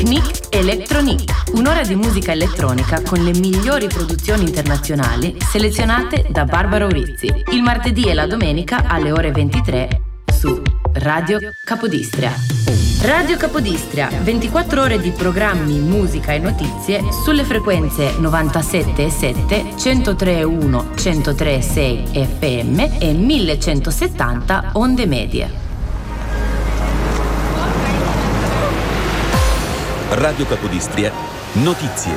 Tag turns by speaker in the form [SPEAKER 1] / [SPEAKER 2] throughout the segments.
[SPEAKER 1] Technique Electronique, un'ora di musica elettronica con le migliori produzioni internazionali selezionate da Barbara Urizzi, il martedì e la domenica alle ore 23 su Radio Capodistria. Radio Capodistria, 24 ore di programmi, musica e notizie sulle frequenze 97,7, 103,1, 103,6 FM e 1170 onde medie.
[SPEAKER 2] Radio Capodistria, notizie.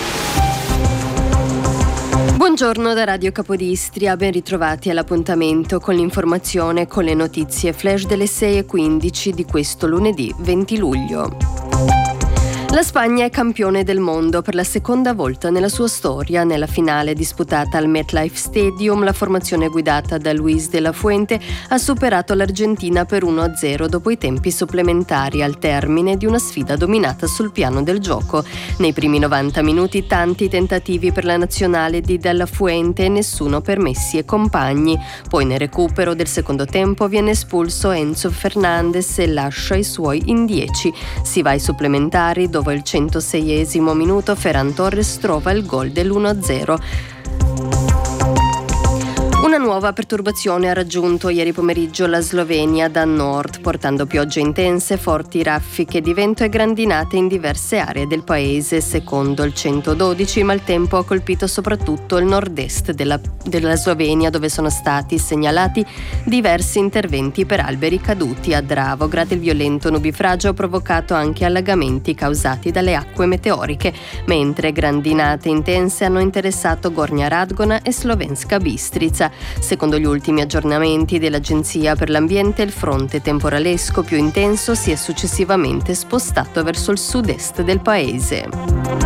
[SPEAKER 3] Buongiorno da Radio Capodistria, ben ritrovati all'appuntamento con l'informazione con le notizie flash delle 6:15 di questo lunedì 20 luglio. La Spagna è campione del mondo per la seconda volta nella sua storia. Nella finale disputata al MetLife Stadium, la formazione guidata da Luis de la Fuente ha superato l'Argentina per 1-0 dopo i tempi supplementari, al termine di una sfida dominata sul piano del gioco. Nei primi 90 minuti tanti tentativi per la nazionale di De La Fuente e nessuno per Messi e compagni. Poi nel recupero del secondo tempo viene espulso Enzo Fernandez e lascia i suoi in 10. Si va ai supplementari dove il 106esimo minuto Ferran Torres trova il gol dell'1-0. Una nuova perturbazione ha raggiunto ieri pomeriggio la Slovenia da nord, portando piogge intense, forti raffiche di vento e grandinate in diverse aree del paese. Secondo il 112, il maltempo ha colpito soprattutto il nord-est della Slovenia, dove sono stati segnalati diversi interventi per alberi caduti. A Dravograd il violento nubifragio ha provocato anche allagamenti causati dalle acque meteoriche, mentre grandinate intense hanno interessato Gornja Radgona e Slovenska Bistrica. Secondo gli ultimi aggiornamenti dell'Agenzia per l'Ambiente, il fronte temporalesco più intenso si è successivamente spostato verso il sud-est del paese.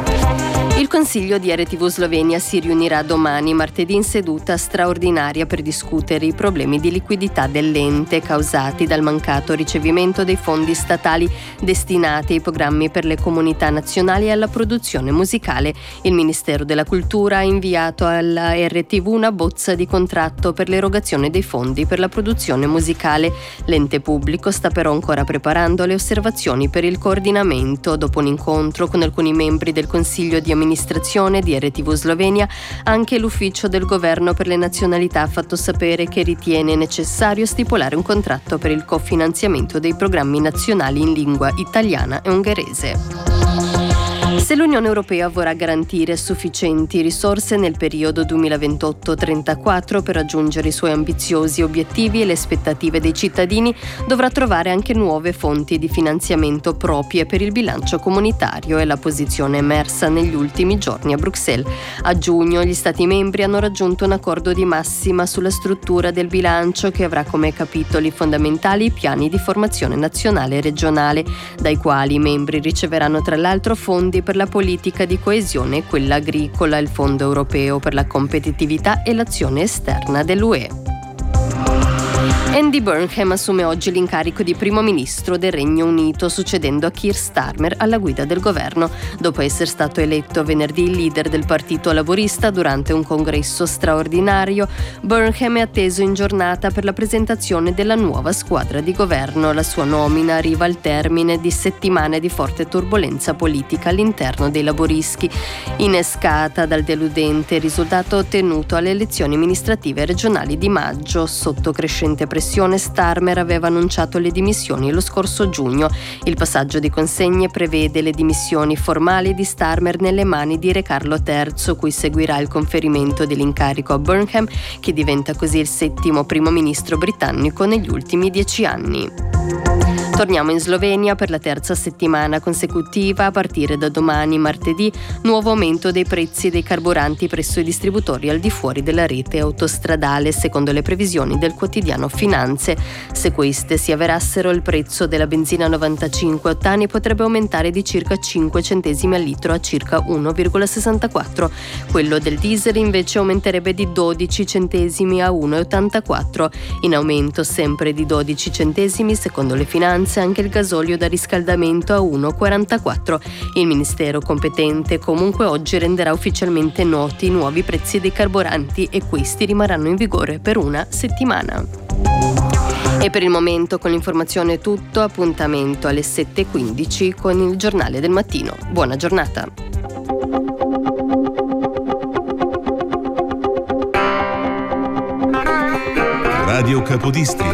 [SPEAKER 3] Il Consiglio di RTV Slovenia si riunirà domani, martedì, in seduta straordinaria per discutere i problemi di liquidità dell'ente causati dal mancato ricevimento dei fondi statali destinati ai programmi per le comunità nazionali e alla produzione musicale. Il Ministero della Cultura ha inviato alla RTV una bozza di contratto per l'erogazione dei fondi per la produzione musicale. L'ente pubblico sta però ancora preparando le osservazioni per il coordinamento. Dopo un incontro con alcuni membri del Consiglio di amministrazione di RTV Slovenia, anche l'ufficio del governo per le nazionalità ha fatto sapere che ritiene necessario stipulare un contratto per il cofinanziamento dei programmi nazionali in lingua italiana e ungherese. Se l'Unione Europea vorrà garantire sufficienti risorse nel periodo 2028-34 per raggiungere i suoi ambiziosi obiettivi e le aspettative dei cittadini, dovrà trovare anche nuove fonti di finanziamento proprie per il bilancio comunitario. È la posizione emersa negli ultimi giorni a Bruxelles. A giugno gli Stati membri hanno raggiunto un accordo di massima sulla struttura del bilancio, che avrà come capitoli fondamentali i piani di formazione nazionale e regionale, dai quali i membri riceveranno tra l'altro fondi per la politica di coesione e quella agricola, il Fondo europeo per la competitività e l'azione esterna dell'UE. Andy Burnham assume oggi l'incarico di primo ministro del Regno Unito, succedendo a Keir Starmer alla guida del governo. Dopo essere stato eletto venerdì leader del Partito Laborista durante un congresso straordinario, Burnham è atteso in giornata per la presentazione della nuova squadra di governo. La sua nomina arriva al termine di settimane di forte turbolenza politica all'interno dei laboristi, innescata dal deludente risultato ottenuto alle elezioni amministrative regionali di maggio. Sotto crescente pressione, Starmer aveva annunciato le dimissioni lo scorso giugno. Il passaggio di consegne prevede le dimissioni formali di Starmer nelle mani di Re Carlo III, cui seguirà il conferimento dell'incarico a Burnham, che diventa così il settimo primo ministro britannico negli ultimi 10 anni. Torniamo in Slovenia per la terza settimana consecutiva. A partire da domani, martedì, nuovo aumento dei prezzi dei carburanti presso i distributori al di fuori della rete autostradale, secondo le previsioni del quotidiano Finanze. Se queste si avverassero, il prezzo della benzina 95 ottani potrebbe aumentare di circa 5 centesimi al litro a circa 1,64. Quello del diesel invece aumenterebbe di 12 centesimi a 1,84. In aumento sempre di 12 centesimi, secondo le Finanze, anche il gasolio da riscaldamento a 1,44. Il ministero competente comunque oggi renderà ufficialmente noti i nuovi prezzi dei carburanti e questi rimarranno in vigore per una settimana. E per il momento con l'informazione è tutto, appuntamento alle 7:15 con il giornale del mattino. Buona giornata.
[SPEAKER 4] Radio Capodistria.